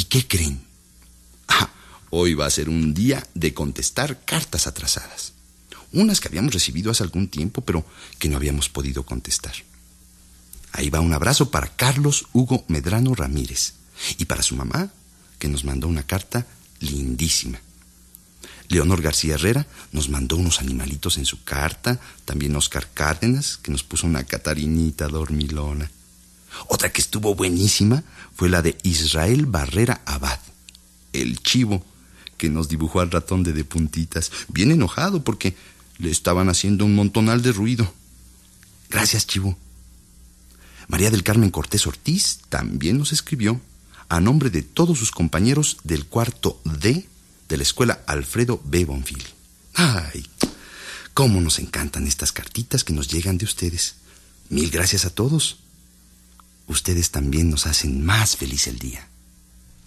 qué creen? Hoy va a ser un día de contestar cartas atrasadas. Unas que habíamos recibido hace algún tiempo, pero que no habíamos podido contestar. Ahí va un abrazo para Carlos Hugo Medrano Ramírez y para su mamá, que nos mandó una carta lindísima. Leonor García Herrera nos mandó unos animalitos en su carta. También Oscar Cárdenas, que nos puso una catarinita dormilona. Otra que estuvo buenísima fue la de Israel Barrera Abad, el chivo, que nos dibujó al ratón de puntitas, bien enojado porque le estaban haciendo un montonal de ruido. Gracias, chivo. María del Carmen Cortés Ortiz también nos escribió a nombre de todos sus compañeros del cuarto D de la escuela Alfredo B. Bonfil. ¡Ay! ¡Cómo nos encantan estas cartitas que nos llegan de ustedes! Mil gracias a todos. Ustedes también nos hacen más feliz el día.